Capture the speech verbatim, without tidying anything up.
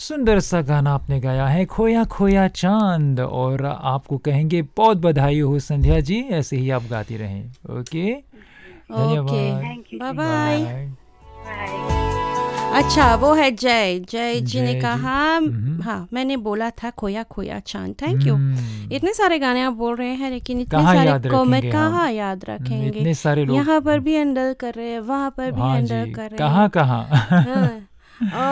सुंदर सा गाना आपने गाया है, खोया खोया चांद, और आपको कहेंगे बहुत बधाई हो संध्या जी, ऐसे ही आप गाती रहें। ओके, ओके, धन्यवाद। Thank you bye ji. Bye. Bye. Bye. अच्छा, वो है जय जय जी ने जय जी। कहा। हम्म हाँ, मैंने बोला था खोया खोया चांद। Thank you. हम्म, इतने सारे गाने आप बोल रहे हैं, लेकिन इतने कहाँ सारे याद को मैं रखेंगे हम? कहाँ याद हम्म, रखेंगे। इतने सारे लोग। यहाँ पर भी हैंडल कर रहे हैं, वहाँ पर भी हाँ हैंडल जी, कर रहे कहाँ हैं। कहाँ। हाँ, और